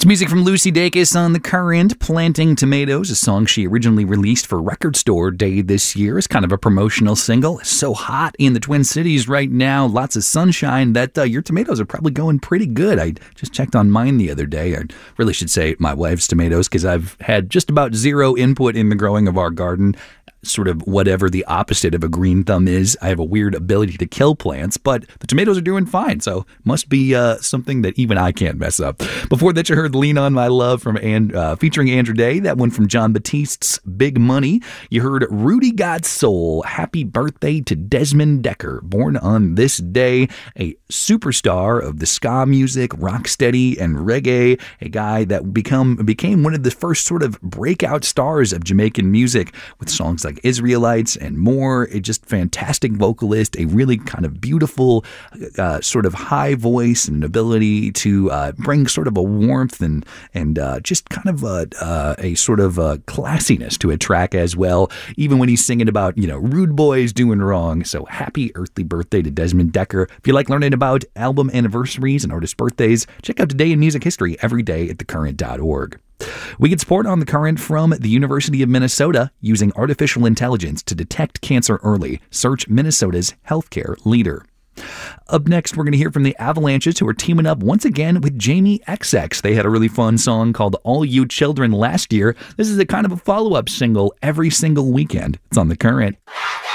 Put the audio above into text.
It's music from Lucy Dacus on The Current. Planting Tomatoes, a song she originally released for Record Store Day this year. It's kind of a promotional single. It's so hot in the Twin Cities right now. Lots of sunshine that your tomatoes are probably going pretty good. I just checked on mine the other day. I really should say my wife's tomatoes because I've had just about zero input in the growing of our garden. Sort of whatever the opposite of a green thumb is. I have a weird ability to kill plants, but the tomatoes are doing fine, so must be something that even I can't mess up. Before that, you heard Lean on My Love from featuring Andra Day, that one from Jon Batiste's Big Money. You heard Rudy Got Soul, Happy Birthday to Desmond Dekker, born on this day, a superstar of the ska music, rocksteady, and reggae, a guy that became one of the first sort of breakout stars of Jamaican music with songs like Israelites and more. A just fantastic vocalist, a really kind of beautiful sort of high voice and ability to bring sort of a warmth and just kind of a sort of classiness to a track as well, even when he's singing about, rude boys doing wrong. So happy earthly birthday to Desmond Dekker. If you like learning about album anniversaries and artist birthdays, check out Today in Music History every day at thecurrent.org. We get support on The Current from the University of Minnesota, using artificial intelligence to detect cancer early. Search Minnesota's healthcare leader. Up next, we're going to hear from the Avalanches, who are teaming up once again with Jamie XX. They had a really fun song called All You Children last year. This is a kind of a follow-up single every single weekend. It's on The Current.